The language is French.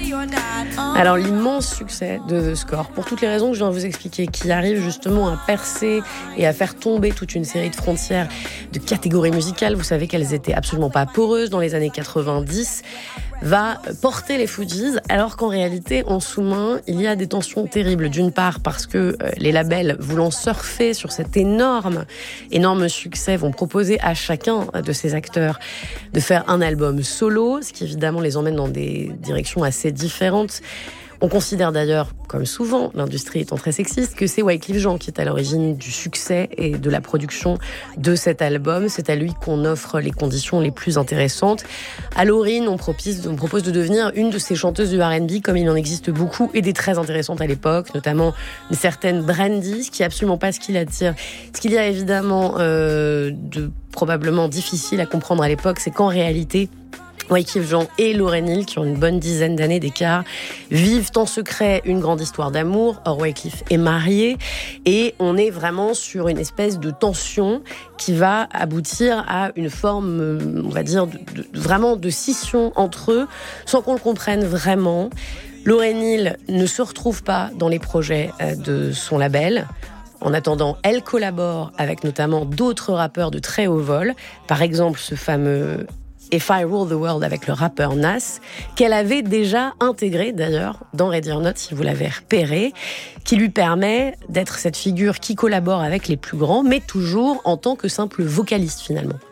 Alors l'immense succès de The Score, pour toutes les raisons que je viens de vous expliquer, qui arrive justement à percer et à faire tomber toute une série de frontières de catégories musicales, vous savez qu'elles étaient absolument pas poreuses dans les années 90, va porter les Fugees, alors qu'en réalité, en sous-main, il y a des tensions terribles. D'une part, parce que les labels, voulant surfer sur cet énorme succès, vont proposer à chacun de ces acteurs de faire un album solo, ce qui évidemment les emmène dans des directions assez différentes. On considère d'ailleurs, comme souvent, l'industrie étant très sexiste, que c'est Wyclef Jean qui est à l'origine du succès et de la production de cet album. C'est à lui qu'on offre les conditions les plus intéressantes. À Lauryn, on propose de devenir une de ces chanteuses de R&B, comme il en existe beaucoup, et des très intéressantes à l'époque, notamment une certaine Brandy, ce qui est absolument pas ce qui l'attire. Ce qu'il y a évidemment de probablement difficile à comprendre à l'époque, c'est qu'en réalité, Wyclef Jean et Lauryn Hill, qui ont une bonne dizaine d'années d'écart, vivent en secret une grande histoire d'amour. Or, Wyclef est marié et on est vraiment sur une espèce de tension qui va aboutir à une forme, on va dire, vraiment de scission entre eux, sans qu'on le comprenne vraiment. Lauryn Hill ne se retrouve pas dans les projets de son label. En attendant, elle collabore avec notamment d'autres rappeurs de très haut vol. Par exemple, ce fameux If I Rule the World avec le rappeur Nas, qu'elle avait déjà intégré d'ailleurs dans Ready or Not, si vous l'avez repéré, qui lui permet d'être cette figure qui collabore avec les plus grands, mais toujours en tant que simple vocaliste finalement.